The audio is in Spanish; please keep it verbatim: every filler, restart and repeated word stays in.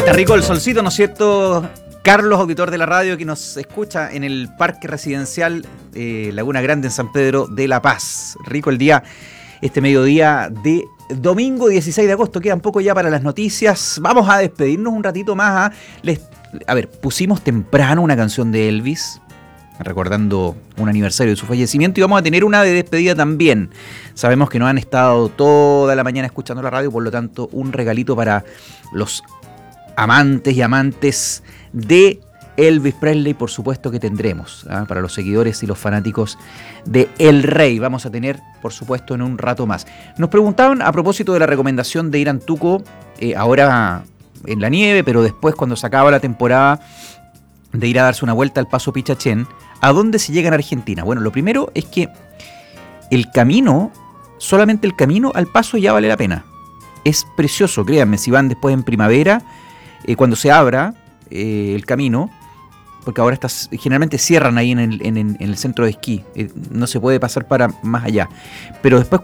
Está rico el solcito, ¿no es cierto? Carlos, auditor de la radio, que nos escucha en el Parque Residencial eh, Laguna Grande en San Pedro de La Paz. Rico el día, este mediodía de domingo dieciséis de agosto. Quedan poco ya para las noticias. Vamos a despedirnos un ratito más. A, les, a ver, pusimos temprano una canción de Elvis, recordando un aniversario de su fallecimiento, y vamos a tener una de despedida también. Sabemos que no han estado toda la mañana escuchando la radio, por lo tanto, un regalito para los amantes y amantes de Elvis Presley, por supuesto que tendremos, ¿eh? Para los seguidores y los fanáticos de El Rey. Vamos a tener, por supuesto, en un rato más. Nos preguntaban a propósito de la recomendación de ir a Antuco, eh, ahora en la nieve, pero después cuando se acaba la temporada, de ir a darse una vuelta al Paso Pichachén. ¿A dónde se llega en Argentina? Bueno, lo primero es que el camino, solamente el camino al Paso ya vale la pena. Es precioso, créanme, si van después en primavera, eh, cuando se abra eh, el camino, porque ahora está, generalmente cierran ahí en el, en, en el centro de esquí, eh, no se puede pasar para más allá, pero después